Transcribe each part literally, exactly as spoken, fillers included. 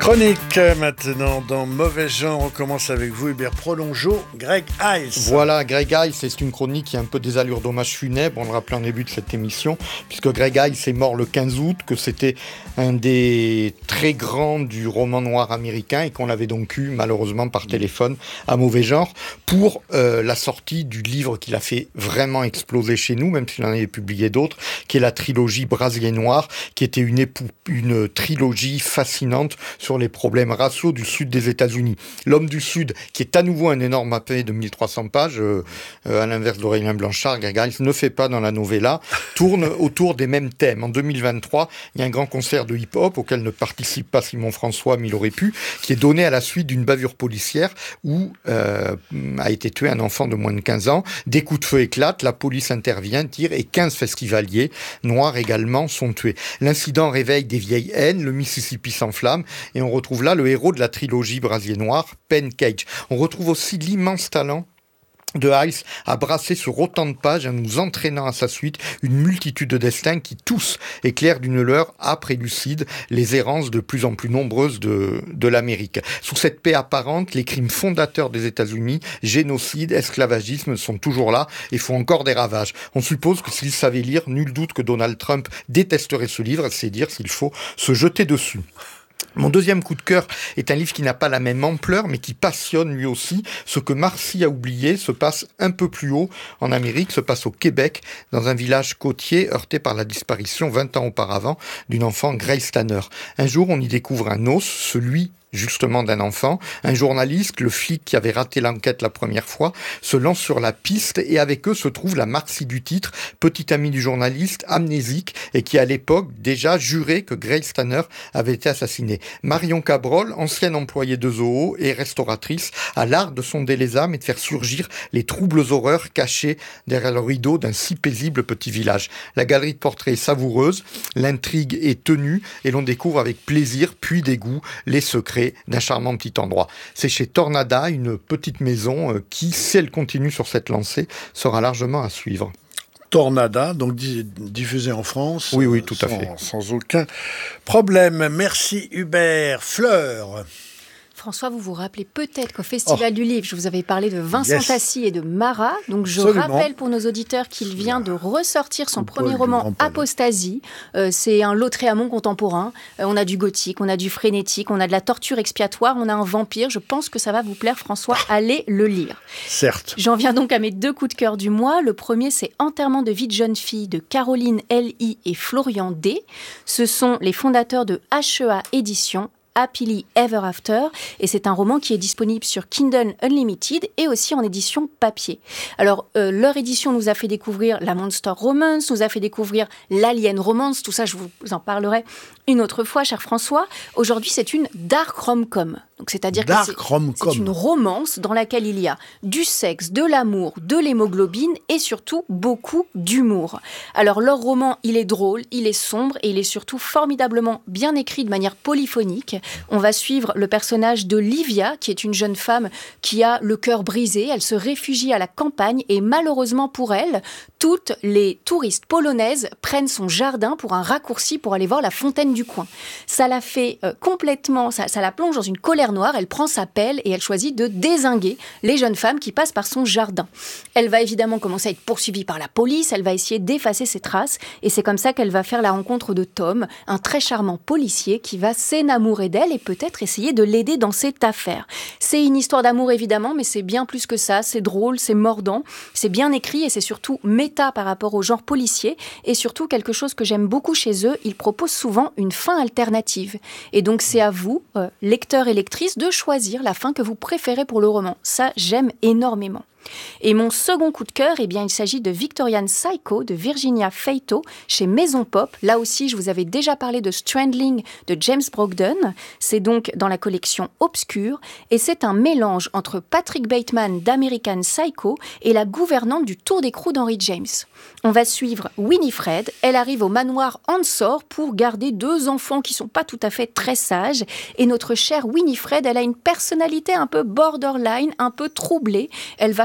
Chronique maintenant dans Mauvais Genre. On commence avec vous, Hubert Prolongeau, Greg Ice. Voilà, Greg Ice, c'est une chronique qui a un peu des allures d'hommage funèbre, on le rappelait en début de cette émission, puisque Greg Ice est mort le quinze août, que c'était un des très grands du roman noir américain et qu'on l'avait donc eu malheureusement par téléphone à Mauvais Genre pour euh, la sortie du livre qu'il a fait vraiment exploser chez nous, même s'il en avait publié d'autres, qui est la trilogie Brasier Noir, qui était une, épou- une trilogie fascinante sur les problèmes raciaux du sud des États-Unis. L'homme du Sud, qui est à nouveau un énorme appel de mille trois cents pages, euh, euh, à l'inverse d'Aurélien Blanchard, Greg Ice ne fait pas dans la novella, tourne autour des mêmes thèmes. En deux mille vingt-trois, il y a un grand concert de hip-hop auquel ne participe pas Simon François, mais il aurait pu, qui est donné à la suite d'une bavure policière où euh, a été tué un enfant de moins de quinze ans. Des coups de feu éclatent, la police intervient, tire et quinze festivaliers noirs également sont tués. L'incident réveille des vieilles haines, le Mississippi s'enflamme et on retrouve là le héros de la trilogie Brasier Noir, Penn Cage. On retrouve aussi l'immense talent de Ice à brasser sur autant de pages en nous entraînant à sa suite une multitude de destins qui tous éclairent d'une lueur âpre et lucide les errances de plus en plus nombreuses de, de l'Amérique. Sous cette paix apparente, les crimes fondateurs des États-Unis, génocide, esclavagisme sont toujours là et font encore des ravages. On suppose que s'il savait lire, nul doute que Donald Trump détesterait ce livre, c'est dire s'il faut se jeter dessus. Mon deuxième coup de cœur est un livre qui n'a pas la même ampleur, mais qui passionne lui aussi. Ce que Marcy a oublié se passe un peu plus haut en Amérique, se passe au Québec, dans un village côtier heurté par la disparition vingt ans auparavant d'une enfant, Grace Tanner. Un jour, on y découvre un os, celui justement d'un enfant. Un journaliste, le flic qui avait raté l'enquête la première fois, se lance sur la piste et avec eux se trouve la Marcy du titre, petite amie du journaliste, amnésique et qui à l'époque déjà jurait que Grace Tanner avait été assassinée. Marion Cabrol, ancienne employée de Zoo et restauratrice, a l'art de sonder les âmes et de faire surgir les troubles horreurs cachés derrière le rideau d'un si paisible petit village. La galerie de portraits est savoureuse, l'intrigue est tenue et l'on découvre avec plaisir puis dégoût les secrets d'un charmant petit endroit. C'est chez Tornada, une petite maison qui, si elle continue sur cette lancée, sera largement à suivre. Tornada, donc di- diffusé en France. Oui, oui, tout sans, à fait. Sans aucun problème. Merci Hubert. Fleur. François, vous vous rappelez peut-être qu'au Festival oh. du Livre, je vous avais parlé de Vincent Yes. Tassi et de Marat. Donc je Absolument. rappelle pour nos auditeurs qu'il vient de ressortir son Paul premier du roman Grand Palais. Apostasie. Euh, c'est un Lautréamont contemporain. Euh, on a du gothique, on a du frénétique, on a de la torture expiatoire, on a un vampire. Je pense que ça va vous plaire, François. Allez le lire. Certes. J'en viens donc à mes deux coups de cœur du mois. Le premier, c'est Enterrement de vie de jeune fille de Caroline L I et Florian D. Ce sont les fondateurs de H E A Éditions. Happily Ever After, et c'est un roman qui est disponible sur Kindle Unlimited et aussi en édition papier. Alors, euh, leur édition nous a fait découvrir la Monster Romance, nous a fait découvrir l'Alien Romance, tout ça je vous en parlerai une autre fois, cher François. Aujourd'hui, c'est une dark rom-com. Donc, c'est-à-dire Dark que c'est, rom-com. c'est une romance dans laquelle il y a du sexe, de l'amour, de l'hémoglobine et surtout beaucoup d'humour. Alors, leur roman, il est drôle, il est sombre et il est surtout formidablement bien écrit de manière polyphonique. On va suivre le personnage de Livia, qui est une jeune femme qui a le cœur brisé. Elle se réfugie à la campagne et malheureusement pour elle, toutes les touristes polonaises prennent son jardin pour un raccourci pour aller voir la fontaine du coin. Ça la fait euh, complètement, ça, ça la plonge dans une colère noire. Elle prend sa pelle et elle choisit de dézinguer les jeunes femmes qui passent par son jardin. Elle va évidemment commencer à être poursuivie par la police. Elle va essayer d'effacer ses traces et c'est comme ça qu'elle va faire la rencontre de Tom, un très charmant policier qui va s'enamourer d'elle et peut-être essayer de l'aider dans cette affaire. C'est une histoire d'amour évidemment, mais c'est bien plus que ça. C'est drôle, c'est mordant, c'est bien écrit et c'est surtout méta par rapport au genre policier et surtout quelque chose que j'aime beaucoup chez eux, ils proposent souvent une fin alternative. Et donc c'est à vous, euh, lecteurs et lectrices, de choisir la fin que vous préférez pour le roman. Ça, j'aime énormément. Et mon second coup de cœur, eh bien, il s'agit de Victorian Psycho de Virginia Feito chez Maison Pop. Là aussi, je vous avais déjà parlé de Strangling de James Brogdon. C'est donc dans la collection Obscure et c'est un mélange entre Patrick Bateman d'American Psycho et la gouvernante du Tour d'écrou d'Henry James. On va suivre Winifred. Elle arrive au manoir Ensor pour garder deux enfants qui sont pas tout à fait très sages. Et notre chère Winifred, elle a une personnalité un peu borderline, un peu troublée. Elle va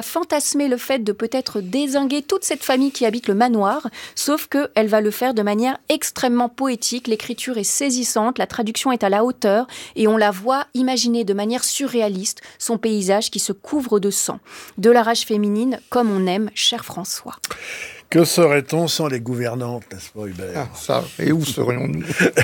fantasmer le fait de peut-être dézinguer toute cette famille qui habite le manoir, sauf qu'elle va le faire de manière extrêmement poétique. L'écriture est saisissante, la traduction est à la hauteur et on la voit imaginer de manière surréaliste son paysage qui se couvre de sang. De la rage féminine, comme on aime, cher François. Que serait-on sans les gouvernantes, n'est-ce pas, Hubert? Ah, ça, et où serions-nous?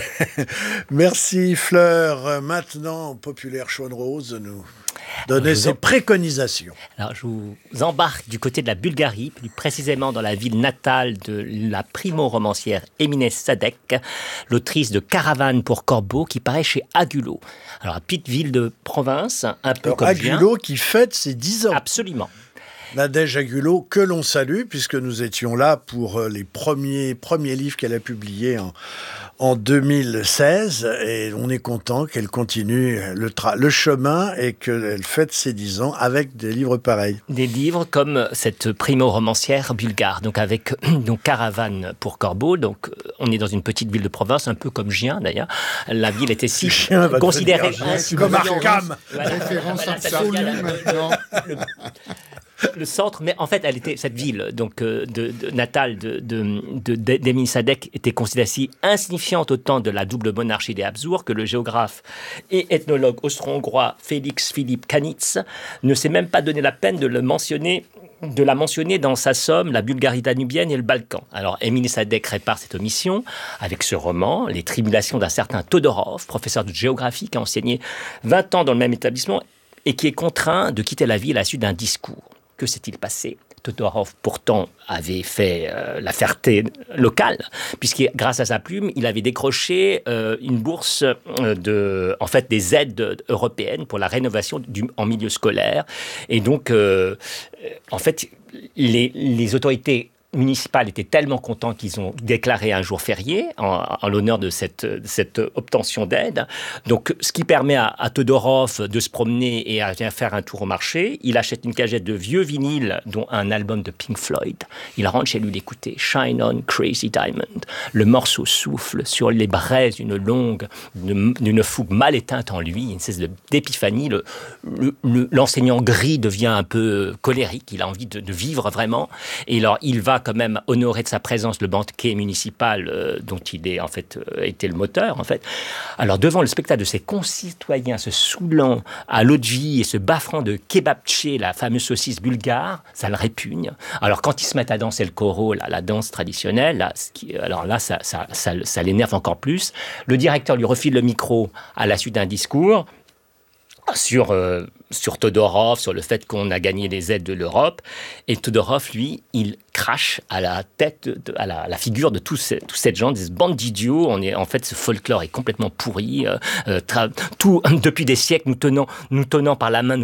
Merci, Fleur. Maintenant, Populaire Chouane-Rose de nous donner ses en... préconisations. Alors, je vous embarque du côté de la Bulgarie, plus précisément dans la ville natale de la primo-romancière Emine Sadek, l'autrice de Caravane pour Corbeau, qui paraît chez Agulot. Alors, petite ville de province, un peu Alors, comme Agulot qui fête ses dix ans. Absolument. Nadège Agulot, que l'on salue, puisque nous étions là pour les premiers, premiers livres qu'elle a publiés en, en deux mille seize, et on est content qu'elle continue le, tra- le chemin et qu'elle fête ses dix ans avec des livres pareils. Des livres comme cette primo-romancière bulgare, donc avec donc Caravane pour Corbeau, donc on est dans une petite ville de province, un peu comme Gien d'ailleurs. La ville était si considérée comme Arkham. Référence absolue maintenant. Le centre, mais en fait, elle était cette ville, donc euh, de, de natale de, de, de, d'Emine Sadek était considérée si insignifiante au temps de la double monarchie des Habsbourg que le géographe et ethnologue austro-hongrois Félix Philipp Kanitz ne s'est même pas donné la peine de le mentionner. de la mentionner dans sa somme, la Bulgarie danubienne et le Balkan. Alors, Emine Sadek répare cette omission avec ce roman, Les tribulations d'un certain Todorov, professeur de géographie qui a enseigné vingt ans dans le même établissement et qui est contraint de quitter la ville à la suite d'un discours. Que s'est-il passé ? Todorov, pourtant, avait fait euh, la fierté locale, puisque grâce à sa plume, il avait décroché euh, une bourse, euh, de, en fait, des aides européennes pour la rénovation du, en milieu scolaire. Et donc, euh, en fait, les, les autorités municipales étaient tellement contents qu'ils ont déclaré un jour férié en, en l'honneur de cette, de cette obtention d'aide. Donc, ce qui permet à, à Todorov de se promener et à faire un tour au marché. Il achète une cagette de vieux vinyles, dont un album de Pink Floyd. Il rentre chez lui l'écouter. Shine on, Crazy Diamond. Le morceau souffle sur les braises d'une longue, d'une, d'une fougue mal éteinte en lui, une espèce de, d'épiphanie. Le, le, le, l'enseignant gris devient un peu colérique. Il a envie de, de vivre vraiment. Et alors, il va quand même honorer de sa présence le banquet municipal euh, dont il est en fait euh, était le moteur en fait. Alors devant le spectacle de ses concitoyens se saoulant à l'eau de vie et se baffrant de kebabché, la fameuse saucisse bulgare, ça le répugne. Alors quand ils se mettent à danser le koro, là, la danse traditionnelle, là, ce qui, alors là ça, ça, ça, ça l'énerve encore plus. Le directeur lui refile le micro à la suite d'un discours sur, euh, sur Todorov, sur le fait qu'on a gagné les aides de l'Europe. Et Todorov, lui, il crache à la tête, de, à, la, à la figure de tous, ces, tous cette gens, des bandes d'idiots. On est, en fait, ce folklore est complètement pourri. Euh, tra- tout, depuis des siècles, nous tenant, nous tenant par la main, nous